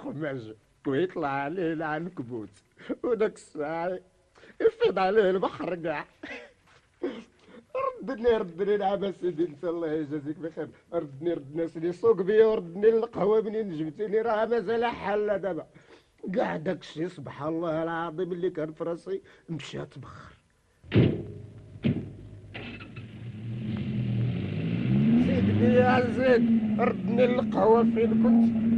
القماج ويطلع عليه العنكبوت، وداك الساعة يفيض عليه البحر كاع. ردني العبا سيدي انت الله يجازيك بخير، ردني سيدي سوق بيا وردني القهوة منين جبتيني راه مازال حالة دابا. كاع داكشي سبحان الله العظيم اللي كان في راسي مشى تبخر. سيدي يا زيد ردني القهوة فين كنت،